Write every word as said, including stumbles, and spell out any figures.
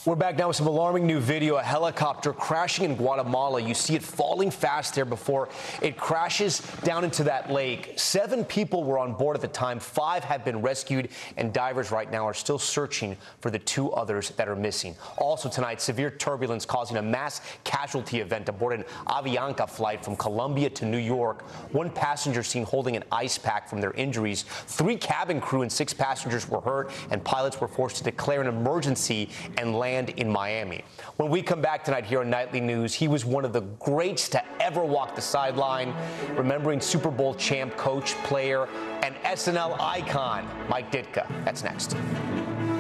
We're back now with some alarming new video. A helicopter crashing in Guatemala. You see it falling fast there before it crashes down into that lake. Seven people were on board at the time. Five have been rescued, and divers right now are still searching for the two others that are missing. Also tonight, severe turbulence causing a mass casualty event aboard an Avianca flight from Colombia to New York. One passenger seen holding an ice pack from their injuries. Three cabin crew and six passengers were hurt, and pilots were forced to declare an emergency and land in Miami. When we come back tonight here on Nightly News, he was one of the greats to ever walk the sideline, remembering Super Bowl champ, coach, player, and S N L icon Mike Ditka. That's next.